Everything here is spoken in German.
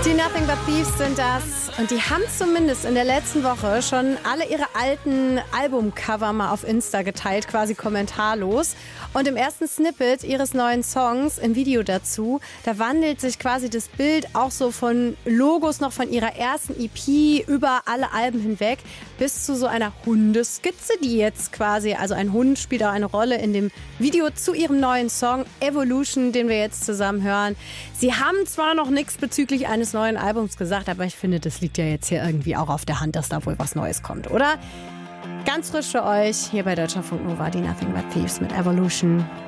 Die Nothing But Thieves sind das und die haben zumindest in der letzten Woche schon alle ihre alten Albumcover mal auf Insta geteilt, quasi kommentarlos. Und im ersten Snippet ihres neuen Songs, im Video dazu, da wandelt sich quasi das Bild auch so von Logos noch von ihrer ersten EP über alle Alben hinweg bis zu so einer Hundeskizze, die jetzt quasi, also ein Hund spielt auch eine Rolle in dem Video zu ihrem neuen Song Evolution, den wir jetzt zusammen hören. Sie haben zwar noch nichts bezüglich eines neuen Albums gesagt, aber ich finde, das liegt ja jetzt hier irgendwie auch auf der Hand, dass da wohl was Neues kommt, oder? Ganz frisch für euch hier bei Deutschlandfunk Nova, die Nothing But Thieves mit Evolution.